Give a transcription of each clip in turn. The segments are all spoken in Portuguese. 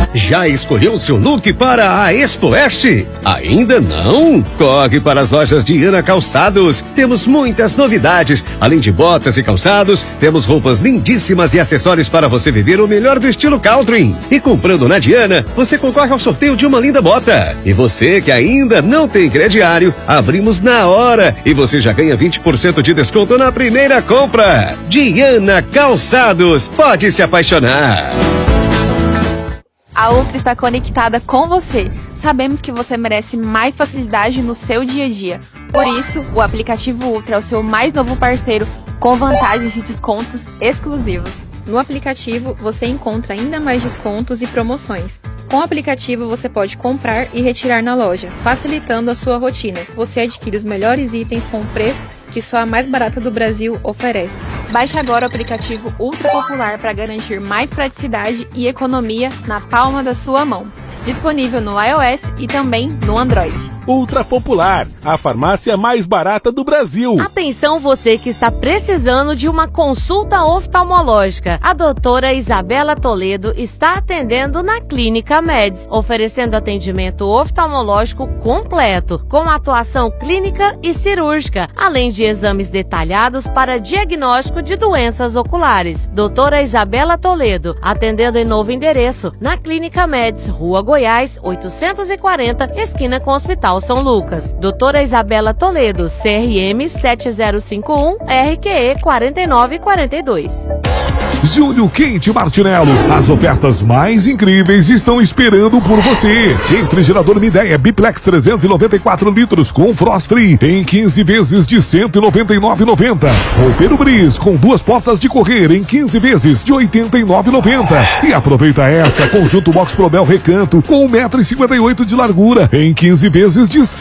Já escolheu seu look para a Expo Oeste? Ainda não? Corre para as lojas Diana Calçados. Temos muitas novidades. Além de botas e calçados, temos roupas lindíssimas e acessórios para você viver o melhor do estilo country. E comprando na Diana, você concorre ao sorteio de uma linda bota. E você que ainda não tem crediário, abrimos na hora e você já ganha 20% de desconto na primeira compra. Diana Calçados, pode se apaixonar. A Ultra está conectada com você. Sabemos que você merece mais facilidade no seu dia a dia. Por isso, o aplicativo Ultra é o seu mais novo parceiro, com vantagens de descontos exclusivos. No aplicativo, você encontra ainda mais descontos e promoções. Com o aplicativo, você pode comprar e retirar na loja, facilitando a sua rotina. Você adquire os melhores itens com preço que só a mais barata do Brasil oferece. Baixe agora o aplicativo Ultra Popular para garantir mais praticidade e economia na palma da sua mão. Disponível no iOS e também no Android. Ultra Popular, a farmácia mais barata do Brasil. Atenção você que está precisando de uma consulta oftalmológica. A doutora Isabela Toledo está atendendo na Clínica Meds, oferecendo atendimento oftalmológico completo, com atuação clínica e cirúrgica, além de exames detalhados para diagnóstico de doenças oculares. Doutora Isabela Toledo, atendendo em novo endereço, na Clínica Meds, Rua Goiás, 840, esquina com o Hospital São Lucas. Doutora Isabela Toledo, CRM 7051, RQE 4942. Júlio Quente Martinello, as ofertas mais incríveis estão esperando por você. Refrigerador Midea Biplex 394 litros com Frost Free em 15 vezes de R$ 199,90. Roupeiro Bris com 2 portas de correr em 15 vezes de R$ 89,90. E aproveita essa, conjunto Box Probel Recanto com 1,58 m de largura em 15 vezes de R$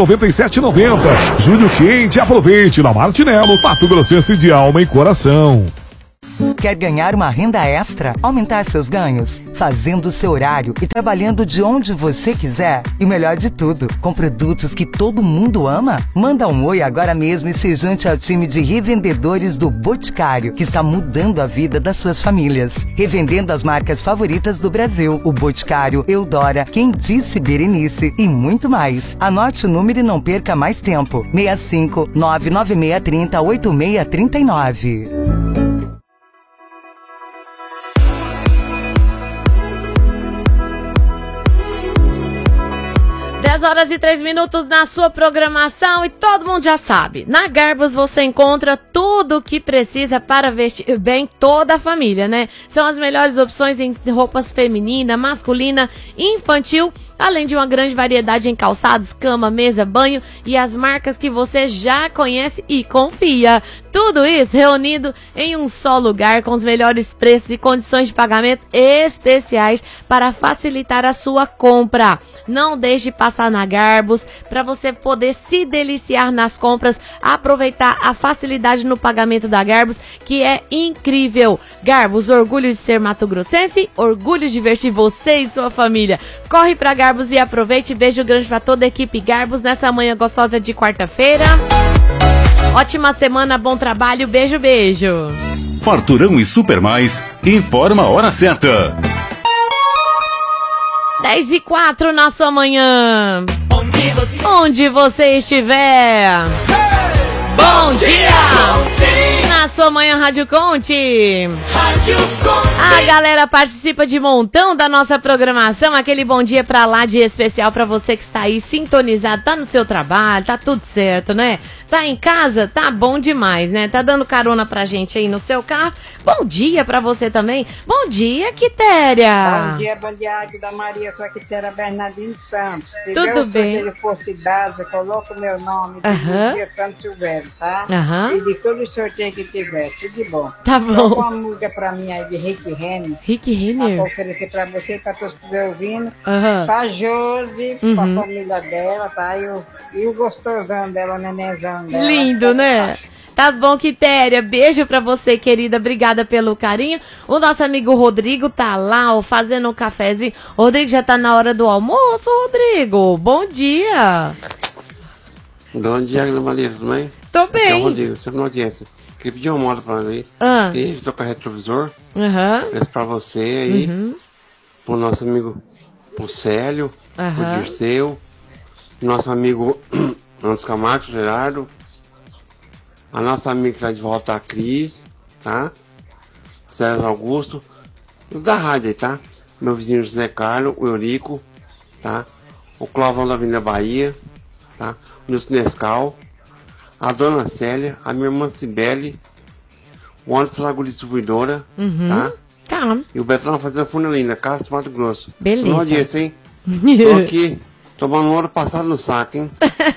197,90. Júlio Quente, aproveite na Martinello, Mato Grossense de alma e coração. Quer ganhar uma renda extra? Aumentar seus ganhos? Fazendo o seu horário e trabalhando de onde você quiser? E o melhor de tudo, com produtos que todo mundo ama? Manda um oi agora mesmo e se junte ao time de revendedores do Boticário, que está mudando a vida das suas famílias. Revendendo as marcas favoritas do Brasil. O Boticário, Eudora, Quem Disse Berenice e muito mais. Anote o número e não perca mais tempo. 65 99630 8639. 10h03 na sua programação e todo mundo já sabe. Na Garbus você encontra tudo o que precisa para vestir bem toda a família, né? São as melhores opções em roupas feminina, masculina, infantil, além de uma grande variedade em calçados, cama, mesa, banho e as marcas que você já conhece e confia. Tudo isso reunido em um só lugar com os melhores preços e condições de pagamento especiais para facilitar a sua compra. Não deixe de passar na Garbus para você poder se deliciar nas compras, aproveitar a facilidade no pagamento da Garbus, que é incrível. Garbus, orgulho de ser mato-grossense, orgulho de vestir você e sua família. Corre pra Garbus e aproveite. Beijo grande pra toda a equipe Garbus nessa manhã gostosa de quarta-feira. Ótima semana, bom trabalho, beijo, beijo. Farturão e Super Mais informa a hora certa. 10h04 na sua manhã. Onde você estiver. Hey! Bom dia! Na sua manhã, Rádio Conte. A galera participa de montão da nossa programação. Aquele bom dia pra lá de especial pra você que está aí sintonizado. Tá no seu trabalho, tá tudo certo, né? Tá em casa, tá bom demais, né? Tá dando carona pra gente aí no seu carro. Bom dia pra você também. Bom dia, Quitéria. Bom dia, aqui da Maria, sou a Quitéria Bernardino Santos. Se tudo bem? Se for cidade, coloca o meu nome de Santo Silvério, tá? E de todo o sorteio que tiver, tudo de bom. Tá bom. Coloca uma música pra mim aí de Rick Renner. Rick Renner? Pra oferecer pra você, pra todos que estiverem ouvindo. Pra Josi, pra família dela, tá? E o gostosão dela, o nenenzão dela. Lindo, né? Tá bom, Quitéria. Beijo pra você, querida. Obrigada pelo carinho. O nosso amigo Rodrigo tá lá, ó, fazendo um cafezinho. Rodrigo, já tá na hora do almoço, Rodrigo. Bom dia. Bom dia, Ana Maria, tudo bem? Tô bem. Aqui é o Rodrigo, sempre na audiência. Queria pedir uma moto pra mim. Queria trocar retrovisor. Preço pra você aí. pro nosso amigo, pro Célio, pro Dirceu, nosso amigo Anderson Camacho, Gerardo, a nossa amiga que tá de volta, a Cris, tá? César Augusto, os da rádio aí, tá? Meu vizinho José Carlos, o Eurico, tá? O Clovão da Avenida Bahia, tá? O Nilson Nescau, a Dona Célia, a minha irmã Cibele, o Anderson Lago Distribuidora, tá? Calma. E o Betão fazendo Funelina, Castro, Mato Grosso. Beleza. Não audiência, hein? Tô aqui, tomando ouro passado no saco, hein?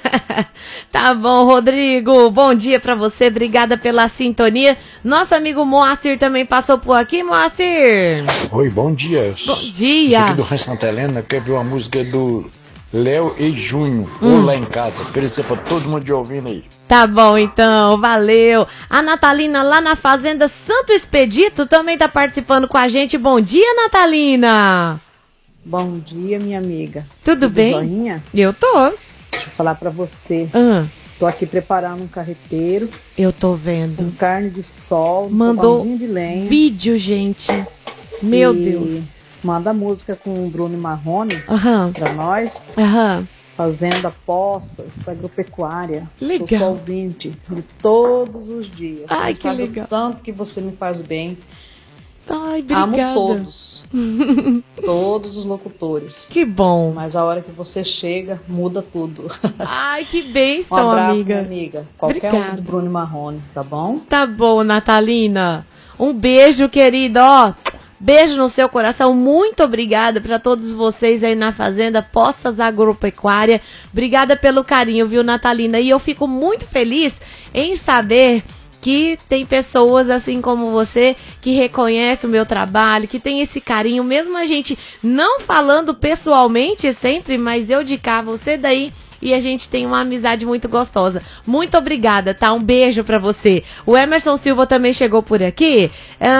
Tá bom, Rodrigo. Bom dia pra você. Obrigada pela sintonia. Nosso amigo Moacir também passou por aqui, Moacir. Oi, bom dia. Bom dia. Isso aqui do Rancho Santa Helena, quer ver uma música do Léo e Junho, ou lá em casa. Oferecer pra todo mundo de ouvindo aí. Tá bom, então. Valeu. A Natalina lá na Fazenda Santo Expedito também tá participando com a gente. Bom dia, Natalina. Bom dia, minha amiga. Tudo bem? Joinha? Eu tô. Deixa eu falar pra você. Tô aqui preparando um carreteiro. Eu tô vendo. Com carne de sol, mandou de lenha. Vídeo, gente. Meu Deus. Manda música com o Bruno Marrone pra nós. Fazenda Poças, agropecuária. Legal. Sou sua ouvinte de todos os dias. Ai, você que sabe legal. O tanto que você me faz bem. Ai, obrigada. Amo todos. Todos os locutores. Que bom. Mas a hora que você chega, muda tudo. Ai, que bênção, um abraço, amiga. minha amiga. Qualquer um do Bruno Marrone, tá bom? Tá bom, Natalina. Um beijo, querida. Ó, beijo no seu coração. Muito obrigada pra todos vocês aí na Fazenda Poças Agropecuária. Obrigada pelo carinho, viu, Natalina? E eu fico muito feliz em saber que tem pessoas assim como você que reconhece o meu trabalho, que tem esse carinho, mesmo a gente não falando pessoalmente sempre, mas eu de cá, você daí, e a gente tem uma amizade muito gostosa. Muito obrigada, tá? Um beijo pra você. O Emerson Silva também chegou por aqui,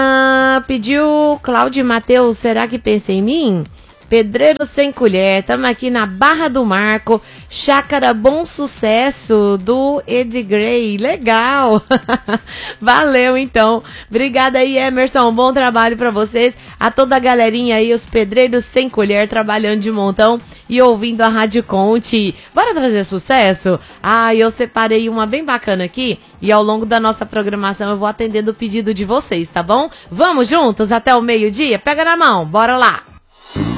pediu Cláudio Matheus, será que pensa em mim? Pedreiro Sem Colher, estamos aqui na Barra do Marco, Chácara Bom Sucesso, do Ed Gray, legal, valeu então, obrigada aí Emerson, bom trabalho pra vocês, a toda a galerinha aí, os Pedreiros Sem Colher, trabalhando de montão e ouvindo a Rádio Conte. Bora trazer sucesso? Eu separei uma bem bacana aqui e ao longo da nossa programação eu vou atendendo o pedido de vocês, tá bom? Vamos juntos até o meio-dia? Pega na mão, bora lá!